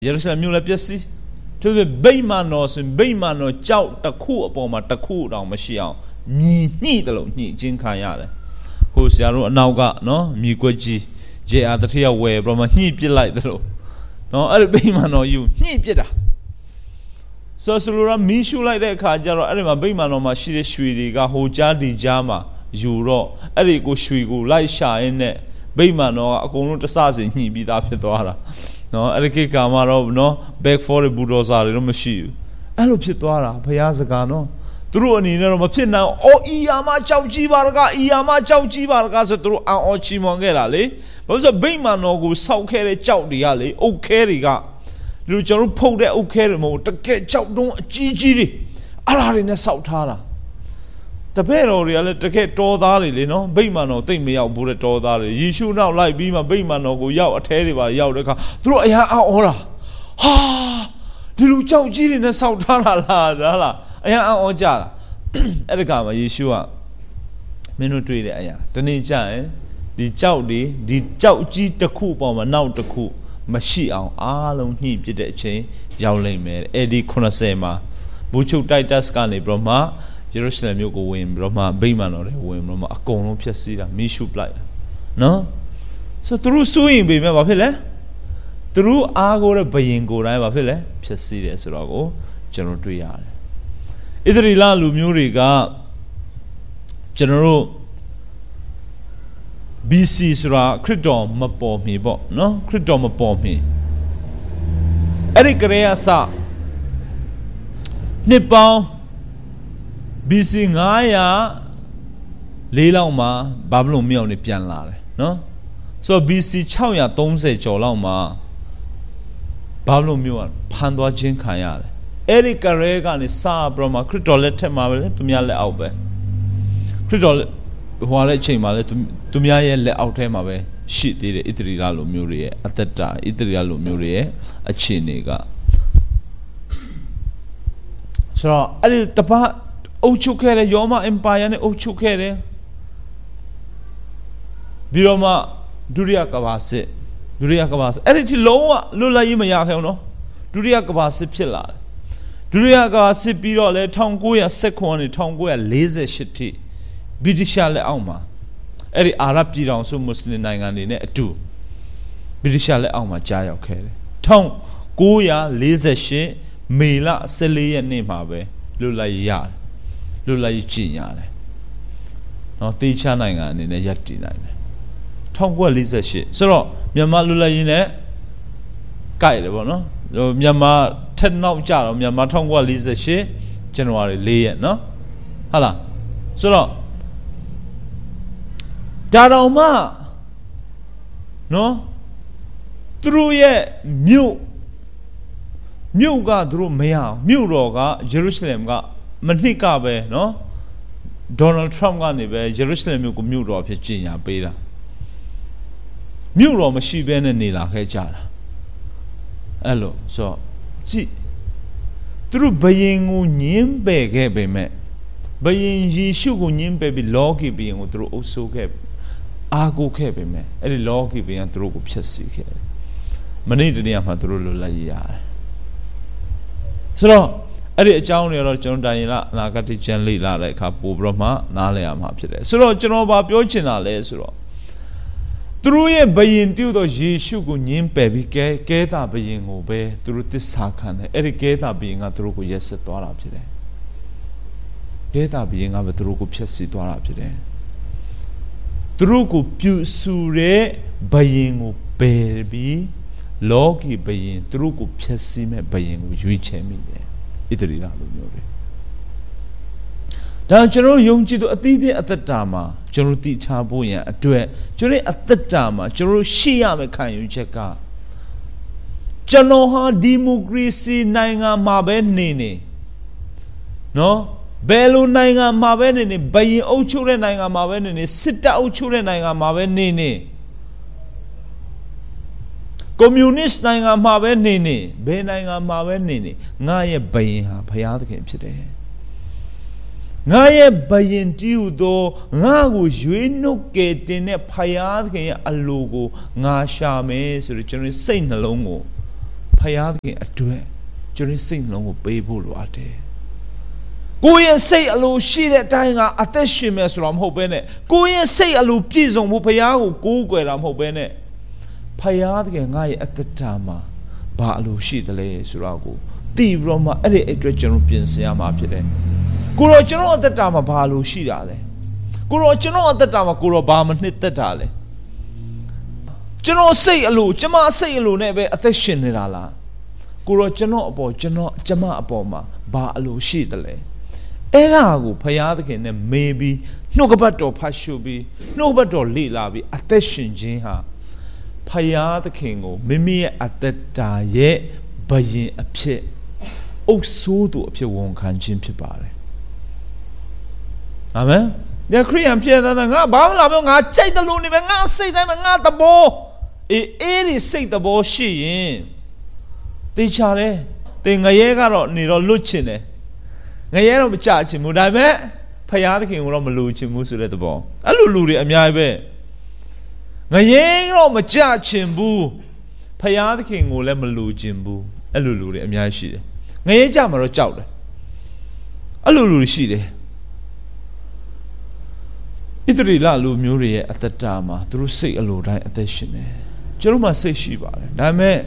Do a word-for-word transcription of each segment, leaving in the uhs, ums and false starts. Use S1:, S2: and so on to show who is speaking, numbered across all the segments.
S1: ယေရုရှလင်မြို့လည်းပျက်စီးသူကဗိမာန်တော်ဆိုဗိမာန်တော်ကြောက်တစ်ခုအပေါ်မှာတစ်ခုတောင်မရှိအောင်ညီညှိတယ်လို့ညှိချင်းခံရတယ်ဟိုဆရာတို့အနောက်ကနော်မြေကွက်ကြီးဂျေအာတတိယဝယ်ပြီးမှညှိပစ်လိုက်တယ်လို့နော်အဲ့ဒီဗိမာန်တော်ယူညှိပစ်တာဆိုဆိုလိုရမီးရှူလိုက်တဲ့အခါကျတော့အဲ့ဒီမှာဗိမာန်တော်မှာရှိတဲ့ရွှေတွေကဟိုကြားဒီကြားမှာယူတော့အဲ့ဒီကိုရွှေကိုလိုက်ရှာရင်းနဲ့ဗိမာန်တော်ကအကုန်လုံးတစစင်ညှိပြီးသားဖြစ်သွားတာနော်အဲ့ဒီကိကာမှာတော့နော် back for the bulldozer တွေတော့မရှိဘူးအဲ့လိုဖြစ်သွားတာဘုရားစကားနော်သူတို့အနေနဲ့တော့မဖြစ်နိုင်အော်အီယာမကြောက်ကြီးပါရကအီယာမကြောက်ကြီးပါရကဆိုသူတို့အော်ချီမွန်ခဲ့တာလေဘာလို့ဆိုဗိမာန်တော်ကိုစောက်ခဲ့တဲ့ကြောက်တွေကလေအုတ်ခဲတွေကလူကျွန်တော်ဖုတ်တဲ့အုတ်ခဲတွေမဟုတ်တကယ်ကြောက်တုံးအကြီးကြီးတွေအဲ့ဒါတွေနဲ့စောက်ထားတာတပည့်တော်တွေကလည်းတကယ်တော်သားတွေလေနော်ဗိမာန်တော်သိမ့်မရောက်ဘူးတဲ့တော်သားတွေယေရှုနောက်လိုက်ပြီးမှဗိမာန်တော်ကိုရောက်အထဲတွေပါရောက်တဲ့အခါသူတို့အရာအော်တာဟာဒီလူကြောက်ကြီးတွေနဲ့စောက်ထားတာလားဒါလားအရာအော်ကြတာအဲ့ဒီကမှာယေရှုကမင်းတို့တွေ့တဲ့အရာတနေ့ကျရင်ဒီကြောက်တွေဒီကြောက်ကြီးတစ်ခုပေါ်မှာနောက်တစ်ခုမရှိအောင်အားလုံးညှိပစ်တဲ့အချိန်ရောက်လိမ့်မယ်အဲ့ဒီခုနှစ်ဆယ်မှာဘူချုပ်တိုက်တက်စ်ကနေပြီးတော့မှယေရုရှလင်မြို့ကိုဝင်ပြီးတော့မှဗိမာန်တော်တွေဝင်ပြီးတော့မှအကုန်လုံးဖျက်ဆီးတာမီးရှို့ပလိုက်တာနော်ဆိုသူတို့စိုးရင်ပေမဲ့ဘာဖြစ်လဲသူတို့အားကိုတဲ့ဘယင်ကိုယ်တိုင်းဘာဖြစ်လဲဖျက်ဆီးတယ်ဆိုတော့ကိုကျွန်တော်တွေ့ရတယ်ဣသရေလလူမျိုးတွေကကျွန်တော်တို့ B C ဆိုတာခရစ်တော်မပေါ်မီပေါ့နော်ခရစ်တော်မပေါ်မီအဲ့ဒီကရေအစနှစ်ပေါင်း B C ငါးရာလေးလောက်မှာဘာဘလုံမြောက်နေပြန်လာတယ်နော်ဆိုတော့ B C ခြောက်ရာသုံးဆယ်ကျော်လောက်မှာဘာဘလုံမြောက်ကဖန်သွားခြင်းခံရတယ်အဲ့ဒီကရေကနေစပြီးတော့မှခရစ်တော်လက်ထက်မှာပဲသူများလက်အောက်ပဲခရစ်တော်ဟိုတဲ့အချိန်မှာလဲသူများရဲ့လက်အောက်ထဲမှာပဲရှိသေးတယ်ဣသရေလလူမျိုးတွေရဲ့အသက်တာဣသရေလလူမျိုးတွေရဲ့အခြေအနေကဆိုတော့အဲ့ဒီတပတ်အုပ်ချုပ်ခဲ့တဲ့ရောမအင်ပါယာနဲ့အုပ်ချုပ်ခဲ့တယ်ပြီးတော့မှဒုတိယကမ္ဘာစစ်ဒုတိယကမ္ဘာစစ်အဲ့ဒီထိလုံးဝလွတ်လပ်ရေးမရခဲ့ဘူးနော်ဒုတိယကမ္ဘာစစ်ဖြစ်လာတယ်ဒုတိယကမ္ဘာစစ်ပြီးတော့လဲ၁၉၁၉နဲ့၁၉၄၈ထိဗြိတိရှလက်အောက်မှာအဲ့ဒီအာရဗ်ပြည်ထောင်စုမွတ်စလင်နိုင်ငံတွေနဲ့အတူဗြိတိရှလက်အောက်မှာကြားရောက်ခဲ့တယ်၁၉၄၈မေလ၁၄ရက်နေ့မှာပဲလွတ်လပ်ရေးရတယ်လွတ်လပ်ရေးကျင့်ရတယ်နော်တေချာနိုင်ငံအနေနဲ့ရပ်တည်နိုင်တယ်၁၉၄၈ဆိုတော့မြန်မာလွတ်လပ်ရေးနဲ့ကြိုက်တယ်ပေါ့နော်မြန်မာထက်နောက်ကြတော့မြန်မာ၁၉၄၈ဇန်နဝါရီ၄ရက်နော်ဟုတ်လားဆိုတော့ဒါတော်မှနော်သူတို့ရဲ့မြို့မြို့ကသူတို့မရအောင်မြို့တော်ကယေရုရှလင်ကမနှစ်ကပဲနော်ဒေါ်နယ်ထရမ့်ကနေပဲယေရုရှလင်မြို့ကိုမြို့တော်ဖြစ်ကျင်းညာပေးတာမြို့တော်မရှိဘဲနဲ့နေလာခဲ့ကြတာအဲ့လိုဆိုတော့ကြည့်သူတို့ဘယင်ကိုညင်းပယ်ခဲ့ပေမဲ့ဘယင်ယေရှုကိုညင်းပယ်ပြီးလောကီဘယင်ကိုသူတို့အုပ်စိုးခဲ့အားကိုးခဲ့ပေမဲ့အဲ့ဒီလောကီဘယင်ကသူတို့ကိုဖျက်ဆီးခဲ့တယ်မနေ့တနေ့မှသူတို့လွတ်လပ်ရရတယ်ဆိုတော့အဲ့ဒီအကြောင်းတွေတော့ကျွန်တော်တိုင်ရင်လာအနာဂတ်ကျမ်းလေ့လာတဲ့အခါပို့ပြီးတော့မှနားလည်ရမှာဖြစ်တယ်ဆိုတော့ကျွန်တော်ဗာပြောချင်တာလဲဆိုတော့သူတို့ရဲ့ဘယင်ပြုတ်တော့ယေရှုကိုညင်းပယ်ပြီးကဲကဲတာဘယင်ကိုပဲသူတို့သစ္စာခံတယ်အဲ့ဒီကဲတာဘယင်ကသူတို့ကိုရက်ဆက်သွားတာဖြစ်တယ်ကဲတာဘယင်ကပဲသူတို့ကိုဖျက်ဆီးသွားတာဖြစ်တယ်သူတို့ကိုပြုစုတဲ့ဘယင်ကိုပယ်ပြီးလောကီဘယင်သူတို့ကိုဖျက်ဆီးမဲ့ဘယင်ကိုရွေးချယ်မိတယ်ဣသရေလလူမျိုးတွေဒါကျွန်တော်ယုံကြည်သူအသီးသီးအသက်တာမှာကျွန်တော်သိထားဖို့ရန်အတွက်ကျွန်တော်အသက်တာမှာကျွန်တော်ရှိရမယ့်ခံယူချက်ကကျွန်တော်ဟာဒီမိုကရေစီနိုင်ငံမှာပဲနေနေနော်ဘယ်လိုနိုင်ငံမှာပဲနေနေဘယင်အုပ်ချုပ်တဲ့နိုင်ငံမှာပဲနေနေစစ်တပ်အုပ်ချုပ်တဲ့နိုင်ငံမှာပဲနေနေကွန်မြူနစ်နိုင်ငံမှာပဲနေနေဘယ်နိုင်ငံမှာပဲနေနေငါရဲ့ဘယင်ဟာဘုရားသခင်ဖြစ်တယ်ငါရဲ့ဘယင်တီးဟူသောငါကိုရွေးနှုတ်ကယ်တင်တဲ့ဘုရားသခင်ရဲ့အလိုကိုငါရှာမယ်ဆိုတော့ကျွန်တော်စိတ်နှလုံးကိုဖယားခင်အတွက်ကျွန်တော်စိတ်လုံးကိုပေးဖို့လိုအပ်တယ်ကိုယ့်ရဲ့စိတ်အလိုရှိတဲ့အတိုင်းကအသက်ရှင်မယ်ဆိုတော့မဟုတ်ဘဲနဲ့ကိုယ့်ရဲ့စိတ်အလိုပြည့်စုံဖို့ဖယားကိုကိုးကွယ်တာမဟုတ်ဘဲနဲ့ဖယားခင်ငါရဲ့အသက်တာမှာဘာအလိုရှိတယ်လဲဆိုတော့ကိုသိပြီးတော့မှအဲ့ဒီအတွက်ကျွန်တော်ပြင်ဆင်ရမှာဖြစ်တယ်ကိုတော့ကျွန်တော်အသက်တာမှာဘာအလိုရှိတာလဲကိုတော့ကျွန်တော်အသက်တာမှာကိုတော့ဘာမနှစ်သက်တာလဲကျွန်တော်စိတ်အလိုကျမစိတ်အလိုနဲ့ပဲအသက်ရှင်နေတာလားကိုတော့ကျွန်တော်အပေါ်ကျွန်တော်ကျမအပေါ်မှာဘာအလိုရှိတယ်လဲအဲ့ဒါကိုဖယားသခင်နဲ့မေးပြီးနှုတ်ကပတ်တော်ဖတ်ရှုပြီးနှုတ်ကပတ်တော်လေ့လာပြီးအသက်ရှင်ခြင်းဟာဖယားသခင်ကိုမိမိရဲ့အသက်တာရဲ့ဘယင်အဖြစ်အုပ်ဆိုးသူအဖြစ်ဝန်ခံခြင်းဖြစ်ပါတယ်အာမင်ဒီခရိယန်ဖြစ်တဲ့ငါဘာမှမလာဘူးငါကြိုက်တယ်လို့နေပဲငါစိတ်တိုင်းမှာငါသဘောအေးအေးဒီစိတ်သဘောရှိရင်တေချာလေတင်ငရဲကတော့နေတော့လွတ်ချင်တယ်ငရဲတော့မကြချင်ဘူးဒါပေမဲ့ဖယားသခင်ကိုတော့မလူချင်ဘူးဆိုတဲ့သဘောအဲ့လိုလူတွေအများကြီးပဲငရဲတော့မကြချင်ဘူးဖယားသခင်ကိုလည်းမလူချင်ဘူးအဲ့လိုလူတွေအများကြီးရှိတယ်ငရဲကြမှာတော့ကြောက်တယ်အဲ့လိုလူတွေရှိတယ်ဣသရေလလူမျိုးတွေရဲ့အသက်တာမှာသူတို့စိတ်အလိုတိုင်းအသက်ရှင်တယ်ကျွန်တော်မှစိတ်ရှိပါတယ်ဒါပေမဲ့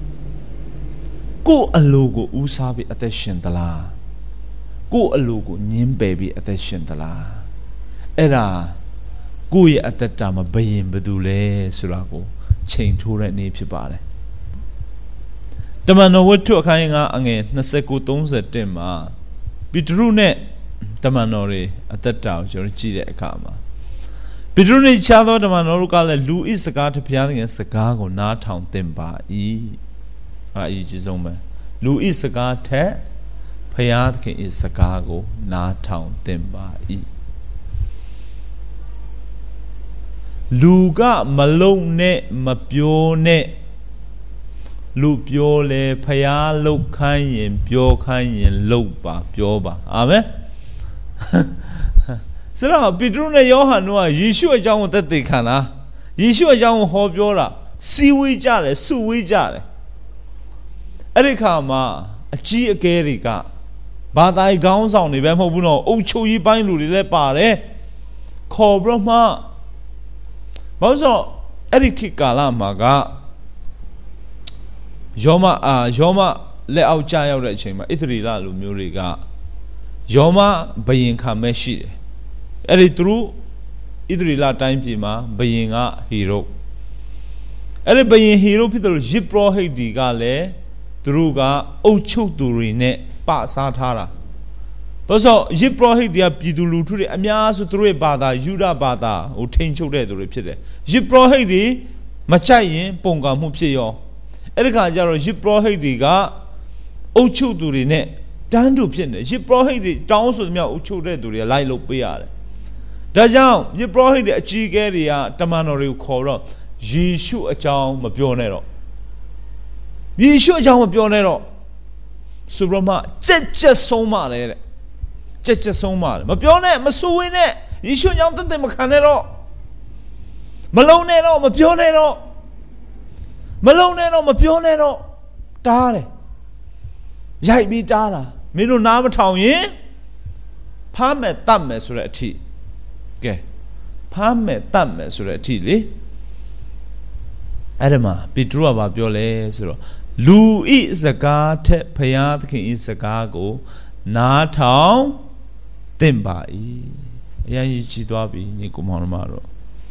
S1: ကိုယ်အလိုကိုဦးစားပြီးအသက်ရှင်သလားကိုယ်အလိုကိုညှင်းပယ်ပြီးအသက်ရှင်သလားအဲ့ဒါကိုယ့်ရဲ့အသက်တာမှာဘယင်ဘယ်သူလဲဆိုတာကိုချိန်ထိုးတဲ့နေ့ဖြစ်ပါတယ်တမန်တော်ဝတ္ထုအခန်းကြီးငါအငယ်၂၉ ၃၁မှာပိတရုနဲ့တမန်တော်တွေအသက်တာကိုကျွန်တော်ကြည့်တဲ့အခါမှာပိတရုနဲ့ခြားသောတမန်တော်တို့ကလည်းလူဤစကားတဖျားတဲ့စကားကိုနားထောင်သင့်ပါ၏အဲ့ဒါအရေးကြီးဆုံးပဲလူဤစကားထက်ဖျားခင်ဤစကားကိုနားထောင်သင့်ပါ၏လူကမလုံနဲ့မပြောနဲ့လူပြောလေဖျားလုတ်ခိုင်းရင်ပြောခိုင်းရင်လုတ်ပါပြောပါအာမင်ဆိုတော့ပေတရုနဲ့ယောဟန်တို့ကယေရှုအကြောင်းကိုသက်သေခံတာယေရှုအကြောင်းကိုဟောပြောတာစီဝေးကြတယ်စုဝေးကြတယ်အဲ့ဒီခါမှာအကြီးအကဲတွေကဘာသာရေးခေါင်းဆောင်တွေပဲမဟုတ်ဘူးနော်အုပ်ချုပ်ရေးပိုင်းလူတွေလည်းပါတယ်ခေါ်ပြီးမှဘာလို့ဆိုအဲ့ဒီခေတ်ကာလမှာကယောမအာယောမလက်အောက်ကျရောက်တဲ့အချိန်မှာဣသရေလလူမျိုးတွေကယောမဘယင်ခံမဲ့ရှိတယ်အဲ့ဒီသူတို့ဣသရေလတိုင်းပြည်မှာဘယင်ကဟီရုအဲ့ဒီဘယင်ဟီရုဖြစ်တယ်လို့ယစ်ပရောဟိတ်ဒီကလည်းသူတို့ကအုပ်ချုပ်သူတွေနဲ့ပစားထားတာဘာလို့ယစ်ပရောဟိတ်တွေကပြည်သူလူထုတွေအများစုသူတို့ရဲ့ဘာသာယူဒဘာသာဟိုထိန်ချုပ်တဲ့သူတွေဖြစ်တယ်ယစ်ပရောဟိတ်တွေမကြိုက်ရင်ပုံကမှုဖြစ်ရောအဲ့ဒီခါကျတော့ယစ်ပရောဟိတ်တွေကအုပ်ချုပ်သူတွေနဲ့တန်းတူဖြစ်နေယစ်ပရောဟိတ်တွေတောင်းဆိုသမျှအုပ်ချုပ်တဲ့သူတွေကလိုက်လုပ်ပေးရတယ်ဒါကြောင့်ယစ်ပရောဟိတ်တွေအကြီးအကဲတွေကတမန်တော်တွေကိုခေါ်တော့ယေရှုအကြောင်းမပြောနဲ့တော့ယေရှုအကြောင်းမပြောနဲ့တော့ဆိုတော့မှကြက်ကြက်ဆုံးမတယ်တဲ့ကြက်ကြက်ဆုံးမတယ်မပြောနဲ့မဆိုဝေးနဲ့ယေရှုအကြောင်းတသက်မခံနဲ့တော့မလုံးနဲ့တော့မပြောနဲ့တော့မလုံးနဲ့တော့မပြောနဲ့တော့တားတယ်ရိုက်ပြီးတားတာမင်းတို့နားမထောင်ရင်ဖမ်းမယ်တတ်မယ်ဆိုတဲ့အထိကဲဖမ်းမယ်တတ်မယ်ဆိုတဲ့အထိလေအဲ့ဒီမှာပေတရုကပြောလဲဆိုတော့လူဤစကားထက်ဘုရားသခင်ဤစကားကိုနားထောင်သင့်ပါ၏အရင်ကြီးကြည်သွားပြီညီကောင်မောင်တို့တော့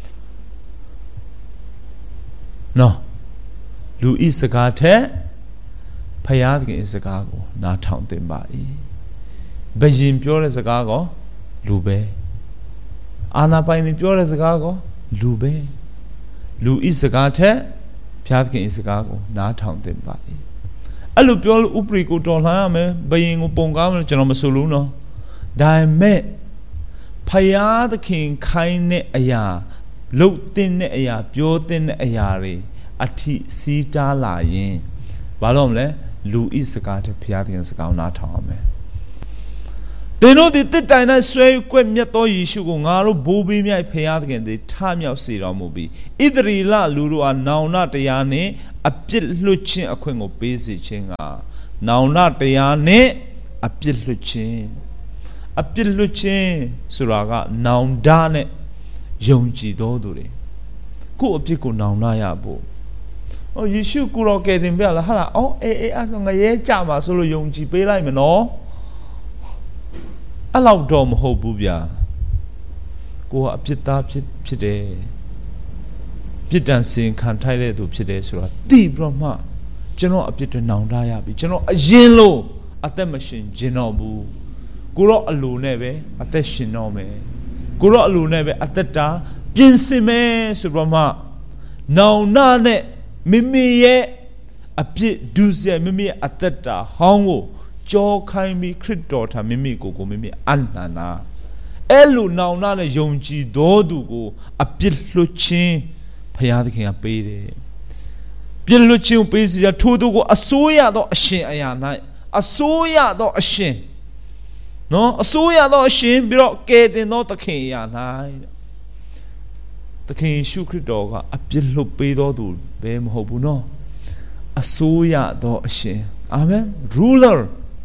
S1: နော်လူဤစကားထက်ဖယားသခင်စကားကိုနားထောင်သင့်ပါ၏ဘယင်ပြောတဲ့စကားကိုလူပဲအာနာပိုင်ပြောတဲ့စကားကိုလူပဲလူဤစကားထက်ဖယားသခင်စကားကိုနားထောင်သင့်ပါ၏အဲ့လိုပြောလို့ဥပရိကိုတော်လှန်ရမယ်ဘယင်ကိုပုံကားမယ်ကျွန်တော်မဆိုလို့နော်ဒါပေမဲ့ဖယားသခင်ခိုင်းတဲ့အရာလှုပ်တဲ့အရာပြောတဲ့အရာတွေအထိစီးတားလာရင်ဘာလို့မလဲလူဤစကားတဲ့ဘုရားသခင်စကားနားထောင်ရမယ်သင်တို့ဒီတစ်တိုင်နဲ့ဆွဲကွက်မြတ်သောယေရှုကိုငါတို့ဘိုးဘေးမြိုက်ဘုရားသခင်သည်ထမြောက်စေတော်မူပြီးဣသရေလလူတို့အားနောင်နာတရားနှင့်အပြစ်လွတ်ခြင်းအခွင့်ကိုပေးစေခြင်းကနောင်နာတရားနဲ့အပြစ်လွတ်ခြင်းအပြစ်လွတ်ခြင်းဆိုတာကနောင်တနဲ့ယုံကြည်တော်သူတွေကိုအပြစ်ကိုနောင်နာရဖို့ဟောယေရှုကိုရောကယ်တင်ပြလားဟာလားအော်အေးအေးအဲ့ဆိုငရဲကြမှာဆိုလို့ယုံကြည်ပေးလိုက်မနော်အဲ့လောက်တော့မဟုတ်ဘူးဗျာကိုကအပြစ်သားဖြစ်ဖြစ်တယ်ပြစ်ဒဏ်စင်ခံထိုက်တဲ့သူဖြစ်တယ်ဆိုတာသိပြီးတော့မှကျွန်တော်အပြစ်တွေနောင်တရပြီကျွန်တော်အရင်လို့အသက်မရှင်ခြင်းတော့ဘူးကိုတော့အလိုနဲ့ပဲအသက်ရှင်တော့မယ်ကိုတော့အလိုနဲ့ပဲအသက်တာပြင်ဆင်မယ်ဆိုပြီးတော့မှနောင်နာနဲ့မိမိရဲ့အပြစ်ဒုစရိုက်မိမိရဲ့အသက်တာဟောင်းကိုကြောခိုင်းပြီးခရစ်တော်ထာမိမိကိုကိုမိမိအနန္နာအဲ့လိုနောင်နာနဲ့ယုံကြည်တော်သူကိုအပြစ်လွတ်ခြင်းဘုရားသခင်ကပေးတယ်ပြစ်လွတ်ခြင်းပေးစီထိုသူကိုအစိုးရသောအရှင်အရာ၌အစိုးရသောအရှင်နော်အစိုးရသောအရှင်ပြီးတော့ကယ်တင်သောသခင်အရာ၌သခင်ယေရှုခရစ်တော်ကအပြစ်လွတ်ပေးတော်သူဘယ်မဟုတ်ဘူးနော်အစိုးရသောအရှင်အာမင် ruler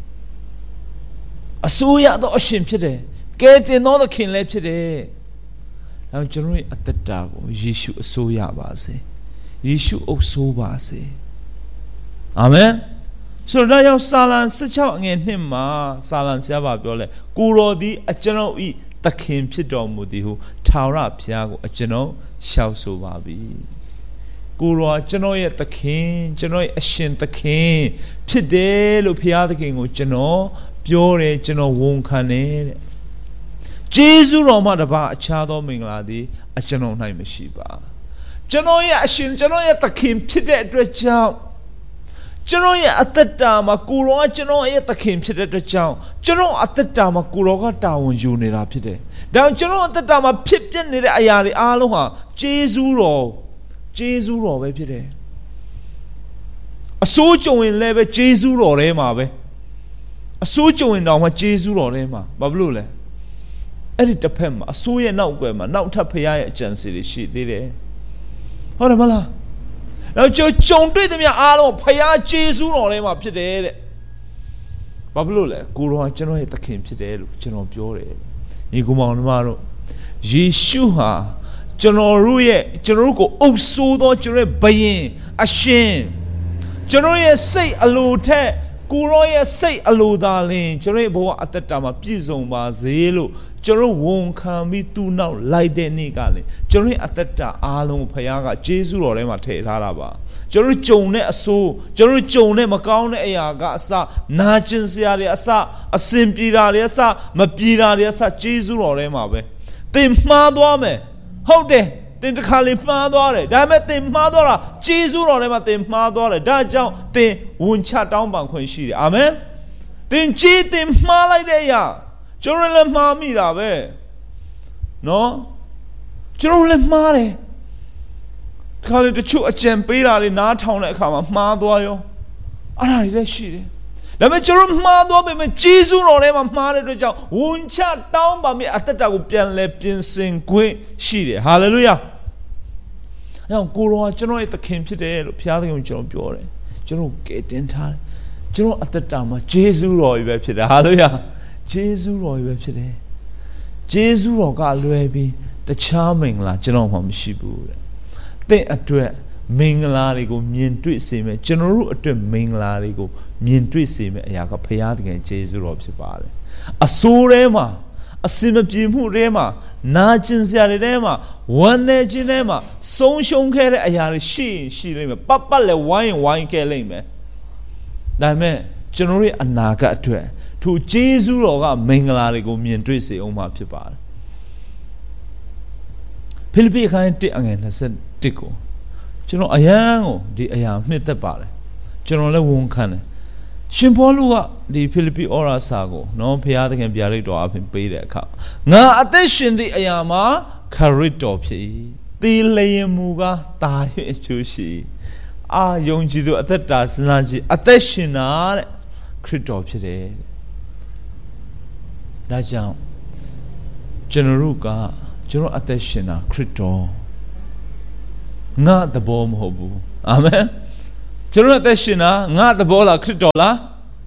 S1: အစိုးရသောအရှင်ဖြစ်တယ်ကယ်တင်သောသခင်လည်းဖြစ်တယ်။နောက်ကျွန်တော်ရဲ့အသက်တာကိုယေရှုအစိုးရပါစေ။ယေရှုအုပ်စိုးပါစေ။အာမင်။ဆိုတော့ရောက်စာလံสิบหกအငယ်နှစ်မှာစာလံဆရာပါပြောလဲကိုတော်သည်အကျွန်ုပ်ဤသခင်ဖြစ်တော်မူသည်ဟုထာဝရဘုရားကိုအကျွန်ုပ်ရှောက်ဆိုပါပြီ။ကိုတော်ကျွန်တော်ရဲ့သခင်ကျွန်တော်ရဲ့အရှင်သခင်ဖြစ်တယ်လို့ဘုရားသခင်ကိုကျွန်တော်ပြောတယ်ကျွန်တော်ဝန်ခံတယ်တဲ့ကျေးဇူးတော်မှတပါအခြားသောမင်္ဂလာသည်အကျွန်ုပ်၌မရှိပါကျွန်တော်ရဲ့အရှင်ကျွန်တော်ရဲ့သခင်ဖြစ်တဲ့အတွက်ကြောင့်ကျွန်တော်ရဲ့အသက်တာမှာကိုယ်တော်ကကျွန်တော်ရဲ့သခင်ဖြစ်တဲ့အတွက်ကြောင့်ကျွန်တော်အသက်တာမှာကိုယ်တော်ကတာဝန်ယူနေတာဖြစ်တယ်ဒါကြောင့်ကျွန်တော်အသက်တာမှာဖြစ်ပျက်နေတဲ့အရာတွေအားလုံးဟာကျေးဇူးတော်ကျေးဇူးတော်ပဲဖြစ်တယ်အစိုးကြုံရင်လည်းပဲကျေးဇူးတော်ထဲမှာပဲအစိုးကြုံရင်တော့မှကျေးဇူးတော်ထဲမှာဘာဖြစ်လို့လဲအဲ့ဒီတစ်ဖက်မှာအစိုးရဲ့နောက်ွယ်မှာနောက်ထပ်ဖရားရဲ့အကြံစီတွေရှိသေးတယ်ဟုတ်တယ်မလားနောက်ကြုံကြုံတွေ့သမျှအားလုံးဖရားကျေးဇူးတော်ထဲမှာဖြစ်တယ်တဲ့ဘာဖြစ်လို့လဲကိုတော်ကကျွန်တော်ရဲ့သခင်ဖြစ်တယ်လို့ကျွန်တော်ပြောတယ်ညီကောင်မောင်တို့တို့ယေရှုဟာကျွန်တော်တို့ရဲ့ကျွန်တော်တို့ကိုအုပ်စိုးသောကျွန်တော်ရဲ့ဘုရင်အရှင်ကျွန်တော်ရဲ့စိတ်အလိုထက်ကိုရောရဲ့စိတ်အလိုသာလင်ကျွန်တော်ရဲ့ဘဝအသက်တာမှာပြည့်စုံပါစေလို့ကျွန်တော်ဝန်ခံပြီးသူ့နောက်လိုက်တဲ့နေ့ကလည်းကျွန်တော်ရဲ့အသက်တာအားလုံးဖခင်ကယေရှုတော်ထဲမှာထည့်ထားတာပါကျွန်တော်ကြုံတဲ့အဆိုးကျွန်တော်ကြုံတဲ့မကောင်းတဲ့အရာကအစနာကျင်စရာတွေအစအစင်ပြေတာတွေအစမပြေတာတွေအစယေရှုတော်ထဲမှာပဲသင်မှားသွားမယ်ဟုတ်တယ်သင်တစ်ခါလေမှားသွားတယ်ဒါပေမဲ့သင်မှားသွားတာယေရှုတော်ထဲမှာသင်မှားသွားတယ်ဒါကြောင့်သင်ဝန်ချတောင်းပန်ခွင့်ရှိတယ်အာမင်သင်ကြည်သင်မှားလိုက်တဲ့အရာကျွန်တော်လည်းမှားမိတာပဲနော်ကျွန်တော်လည်းမှားတယ်ဒီခါလေတချို့အကြံပေးတာတွေနားထောင်တဲ့အခါမှာမှားသွားရောအဲ့ဒါတွေလည်းရှိတယ်ဒါပေမဲ့ကျွန်တော်မှားသွားပေမဲ့ဂျေဇုတော်ထဲမှာမှားတဲ့အတွက်ကြောင့်ဝန်ချတောင်းပါမိအသက်တာကိုပြန်လဲပြင်ဆင်ခွင့်ရှိတယ်ဟာလေလုယာအဲ့တော့ကိုရောကျွန်တော်ရဲ့သခင်ဖြစ်တယ်လို့ဘုရားသခင်ကိုကျွန်တော်ပြောတယ်ကျွန်တော်ကယ်တင်ထားတယ်ကျွန်တော်အသက်တာမှာဂျေဇုတော်ကြီးပဲဖြစ်တယ်ဟာလေလုယာဂျေဇုတော်ကြီးပဲဖြစ်တယ်ဂျေဇုတော်ကလွယ်ပြီးတခြားမင်္ဂလာကျွန်တော်မှမရှိဘူးတဲ့သင်အတွက်မင်္ဂလာတွေကိုမြင်တွေ့စေမယ်ကျွန်တော်တို့အတွက်မင်္ဂလာတွေကိုမြင်တွေ့စေမယ်အရာကဘုရားသခင်ဂျေဇုတော်ဖြစ်ပါတယ်အဆိုးထဲမှာအစင်မပြေမှုထဲမှာနာကျင်စရာတွေထဲမှာဝမ်းနေခြင်းထဲမှာဆုံးရှုံးခဲ့တဲ့အရာတွေရှိရှိလိမ့်မယ်ပတ်ပတ်လည်းဝိုင်းဝိုင်းခဲ့လိမ့်မယ်ဒါပေမဲ့ကျွန်တော်ရဲ့အနာဂတ်အတွက်ထိုဂျေဇုတော်ကမင်္ဂလာတွေကိုမြင်တွေ့စေအောင်မှာဖြစ်ပါတယ်ဖိလိပ္ပိအခန်းတစ်အငယ်၂၁ကိုကျွန်တော်အယံကိုဒီအရာနှစ်သက်ပါတယ်ကျွန်တော်လည်းဝန်ခံတယ်ရှင်ပေါလုကဒီဖိလိပ္ပိဩရာစာကိုနော်ဘုရားသခင်ဗျာဒိတ်တော်အဖြစ်ပေးတဲ့အခါငါအသက်ရှင်သည့်အရာမှာခရစ်တော်ဖြစ်သီလျင်မူကားတာ၍အကျိုးရှိအာယုံကြည်သူအသက်တာစဉ်းစားကြည့်အသက်ရှင်တာတဲ့ခရစ်တော်ဖြစ်တယ်ဒါကြောင့်ကျွန်တော်တို့ကကျွန်တော်အသက်ရှင်တာခရစ်တော်ငါသဘောမဟုတ်ဘူးအာမင်ကျွန်တော်အသက်ရှင်တာငါသဘောလားခရစ်တော်လား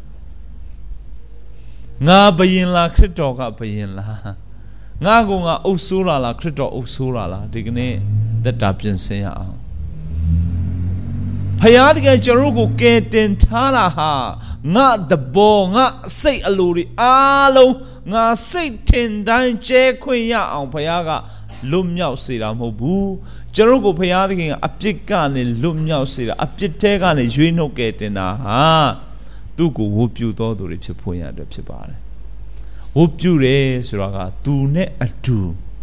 S1: ငါဘယင်လားခရစ်တော်ကဘယင်လားငါကငါအုပ်ဆိုးလာလားခရစ်တော်အုပ်ဆိုးလာလားဒီကနေ့သက်တာပြင်ဆင်ရအောင်ဖယားတကယ်ကျွန်တော်ကိုကယ်တင်ထားတာဟာငါသဘောငါစိတ်အလိုတွေအားလုံးငါစိတ်ထင်တိုင်းကျဲခွင့်ရအောင်ဖယားကလွတ်မြောက်စေတာမဟုတ်ဘူးကျွန်တော်ကိုဖယားသခင်ကအပြစ်ကနေလွတ်မြောက်စေတာအပြစ်တဲကနေရွေးနှုတ်ကယ်တင်တာဟာသူ့ကိုဝတ်ပြုတော်သူတွေဖြစ်ဖို့ရတဲ့ဖြစ်ပါတယ်ဝတ်ပြုတယ်ဆိုတာကသူနဲ့အတူ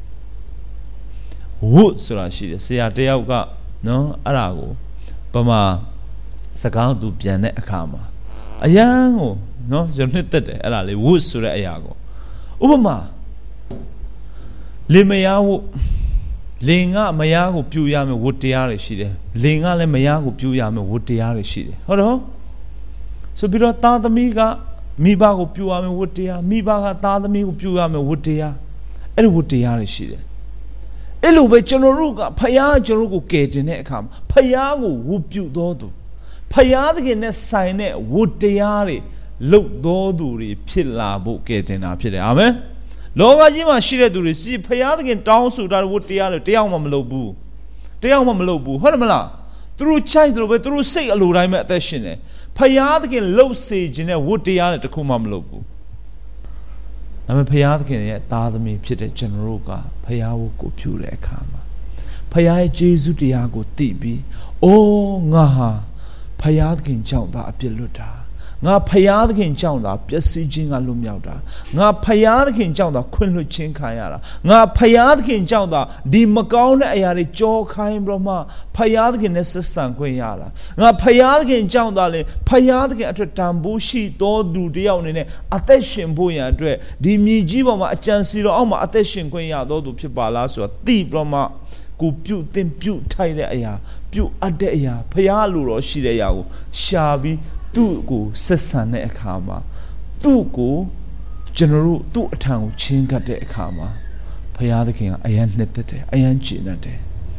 S1: ဝတ်ဆိုတာရှိတယ်ဆရာတယောက်ကနော်အဲ့ဒါကိုပမာစကားသူပြန်တဲ့အခါမှာအယံကိုနော်ကျွန်တော်နှစ်သက်တယ်အဲ့ဒါလေဝတ်ဆိုတဲ့အရာကိုဥပမာလင်မယားဝတ်လင်ကမယားကိုပြုရမယ်ဝတ်တရားတွေရှိတယ်လင်ကလည်းမယားကိုပြုရမယ်ဝတ်တရားတွေရှိတယ်ဟုတ်တော့ဆိုပြီးတော့သားသမီးကမိဘကိုပြုရမယ်ဝတ်တရားမိဘကသားသမီးကိုပြုရမယ်ဝတ်တရားအဲ့ဒီဝတ်တရားတွေရှိတယ်အဲ့လိုပဲကျွန်တော်တို့ကဖယားကျွန်တော်တို့ကိုကယ်တင်တဲ့အခါမှာဖယားကိုဝတ်ပြုတော်သူဖယားသခင်နဲ့ဆိုင်တဲ့ဝတ်တရားတွေလုပ်တော်သူတွေဖြစ်လာဖို့ကယ်တင်တာဖြစ်တယ်အာမင်လောကကြီးမှာရှိတဲ့သူတွေစီဖယားသခင်တောင်းဆိုတာဝတ်တရားတွေတယောက်မှမလုပ်ဘူးတယောက်မှမလုပ်ဘူးဟုတ်တယ်မလားသူတို့ချိုက်သူတို့ပဲသူတို့စိတ်အလိုတိုင်းပဲအသက်ရှင်တယ်ဖယားသခင်လှုပ်စေခြင်းနဲ့ဝတ်တရားတွေတခုမှမလုပ်ဘူးဒါပေမဲ့ဖယားသခင်ရဲ့သားသမီးဖြစ်တဲ့ကျွန်တော်တို့ကဖယားကိုပြုတဲ့အခါမှာဖယားရဲ့ကျေးဇူးတရားကိုသိပြီးအိုးငါဟာဖယားသခင်ကြောင့်သာအပြစ်လွတ်တာငါဖယားသခင်ကြောင့်သာပျက်စီးခြင်းကလွတ်မြောက်တာငါဖယားသခင်ကြောင့်သာခွင့်လွှတ်ခြင်းခံရတာငါဖယားသခင်ကြောင့်သာဒီမကောင်းတဲ့အရာတွေကြောခိုင်းပြီးတော့မှဖယားသခင်နဲ့ဆက်ဆံခွင့်ရတာငါဖယားသခင်ကြောင့်သာလေဖယားသခင်အတွက်တန်ဖိုးရှိသောသူတယောက်အနေနဲ့အသက်ရှင်ဖို့ရန်အတွက်ဒီမြေကြီးပေါ်မှာအကြံစီတော်အောက်မှာအသက်ရှင်ခွင့်ရသောသူဖြစ်ပါလားဆိုတော့သိပြီးတော့မှကိုပြုတ်တင်ပြုတ်ထိုက်တဲ့အရာပြုတ်အပ်တဲ့အရာဖယားလိုတော်ရှိတဲ့အရာကိုရှာပြီးသူ့ကိုဆက်ဆံတဲ့အခါမှာသူ့ကိုကျွန်တော်တို့သူ့အထံကိုချင်းကပ်တဲ့အခါမှာဘုရားသခင်ကအယံနှစ်သက်တယ်အယံကျင့်တယ်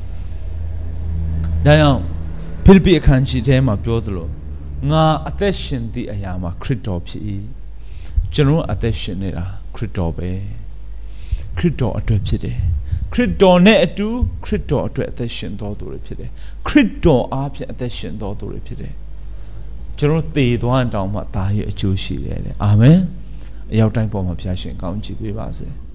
S1: ဒါကြောင့်ဖိလိပ္ပိအခန်းကြီးထဲမှာပြောသလိုငါအသက်ရှင်သည့်အရာမှာခရစ်တော်ဖြစ်၏ကျွန်တော်အသက်ရှင်နေတာခရစ်တော်ပဲခရစ်တော်အတွက်ဖြစ်တယ်ခရစ်တော်နဲ့အတူခရစ်တော်အတွက်အသက်ရှင်တော်သူတွေဖြစ်တယ်ခရစ်တော်အားဖြင့်အသက်ရှင်တော်သူတွေဖြစ်တယ်ကျွန်တော်သေသွားရင်တောင်မှဒါရဲ့အကျိုးရှိတယ်အာမင်အရောက်တိုင်းပေါ်မှာဖျားရှင်ကောင်းချီးပေးပါစေ